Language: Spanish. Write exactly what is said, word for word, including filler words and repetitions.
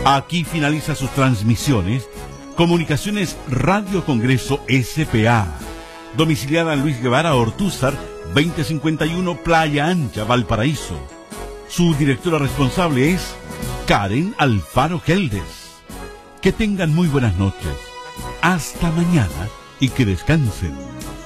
Aquí finaliza sus transmisiones Comunicaciones Radio Congreso S P A, domiciliada en Luis Guevara Ortúzar, veinte cincuenta y uno Playa Ancha, Valparaíso. Su directora responsable es Karen Alfaro Geldes. Que tengan muy buenas noches. Hasta mañana y que descansen.